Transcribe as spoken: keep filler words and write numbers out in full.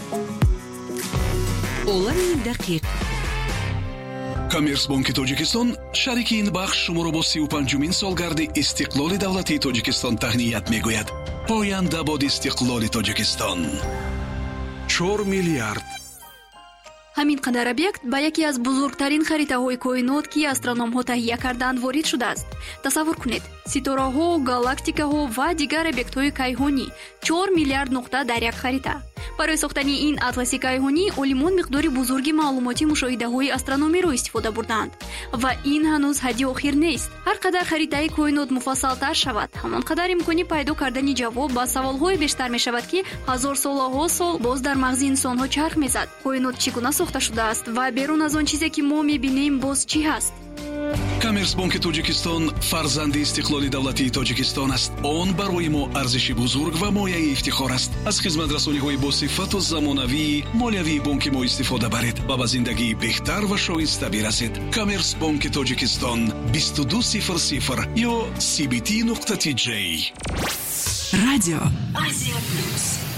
олами дақиқ. Коммерсбанки Тоҷикистон шарики ин бахш шуморо бо сию панҷумин солгарди истиқлоли давлатии Тоҷикистон таҳният мегӯяд. поянда бод истиқлоли Тоҷикистон. чор миллиард. ҳамин қадар объект ба яке аз бузургтарин харитаҳои коинот ки астрономҳо таҳия карданд ворид шудааст. тасаввур кунед, ситораҳо, галактикаҳо ва дигар объектҳои кайҳонӣ чор миллиард нуқта дар як харита. барои сохтани ин атласи кайҳонӣ олимон миқдори бузурги маълумоти мушоҳидаҳои астрономиро истифода бурданд. ва ин ҳанӯз ҳадди охир нест. ҳар қадар харитаи коинот муфассалтар шавад, ҳамон қадар имкони пайдо кардани ҷавоб ба саволҳое бештар мешавад ки ҳазорсолаҳо сол боз дар мағзи инсонҳо чарх мезад. коинот чӣ гуна сохта шудааст ва берун аз он чизе ки мо мебинем боз чӣ ҳаст? Коммерсбанки Тоҷикистон фарзанди истиқлоли давлатии Тоҷикистон аст. Он барои мо арзиши бузург ва мояи ифтихор аст. аз хизматрасониҳои босифату замонавии молиявии бонки мо истифода баред ва ба зиндагии беҳтар ва шоиста бирасед. Коммерсбанки Тоҷикистон бисту ду сифр сифр ё си би ти нуқта ти ҷей. радио Азия плюс.